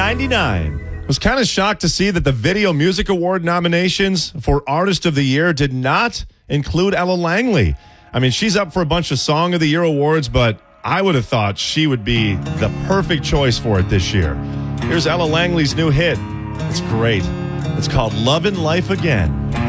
$19.99. I was kind of shocked to see that the Video Music Award nominations for Artist of the Year did not include Ella Langley. I mean, she's up for a bunch of Song of the Year awards, but I would have thought she would be the perfect choice for it this year. Here's Ella Langley's new hit. It's great. It's called Lovin' Life Again.